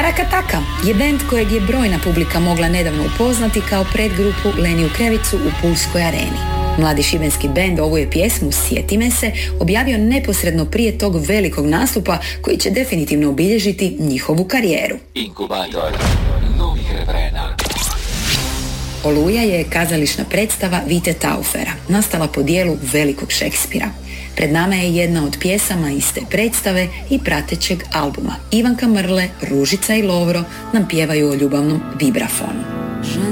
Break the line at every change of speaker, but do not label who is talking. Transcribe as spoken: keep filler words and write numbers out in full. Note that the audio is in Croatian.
Arakataka je bend kojeg je brojna publika mogla nedavno upoznati kao predgrupu Leniju Krevicu u Pulskoj areni. Mladi šibenski bend ovu je pjesmu Sjeti me se objavio neposredno prije tog velikog nastupa koji će definitivno obilježiti njihovu karijeru.
Inkubator novih refrena.
Oluja je kazališna predstava Vite Taufera, nastala po dijelu velikog Šekspira. Pred nama je jedna od pjesama iste predstave i pratećeg albuma. Ivanka Mrle, Ružica i Lovro nam pjevaju o ljubavnom vibrafonu.